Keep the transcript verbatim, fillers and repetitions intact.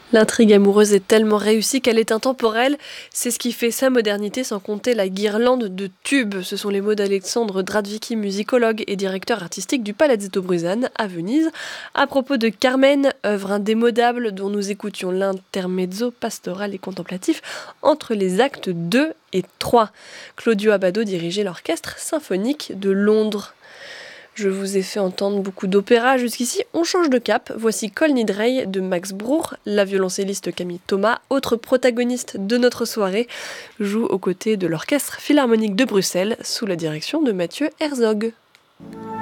L'intrigue amoureuse est tellement réussie qu'elle est intemporelle. C'est ce qui fait sa modernité, sans compter la guirlande de tubes. Ce sont les mots d'Alexandre Dradvicki, musicologue et directeur artistique du Palazzetto Bruzane à Venise, à propos de Carmen, œuvre indémodable dont nous écoutions l'intermezzo pastoral et contemplatif entre les actes deux et trois. Claudio Abbado dirigeait l'orchestre symphonique de Londres. Je vous ai fait entendre beaucoup d'opéras jusqu'ici, on change de cap. Voici Kol Nidrei de Max Bruch, la violoncelliste Camille Thomas, autre protagoniste de notre soirée, joue aux côtés de l'Orchestre Philharmonique de Bruxelles sous la direction de Mathieu Herzog.